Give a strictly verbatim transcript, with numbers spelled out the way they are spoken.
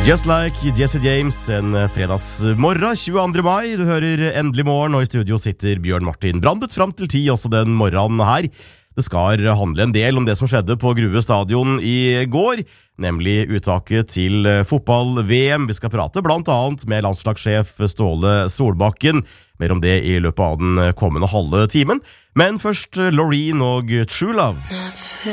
Just like Jesse James, en fredagsmorgen, tjueandre mai. Du hører Endelig morgen, og i studio sitter Bjørn Martin Brandet frem til ti, også den morgenen her. Det skal handle en del om det som skjedde på Grue stadion i går, nemlig uttaket til fotball-V M. Vi skal prate blant annet med landslagssjef Ståle Solbakken. Mer om det i løpet av den kommende halve timen. Men først Loreen og True Love.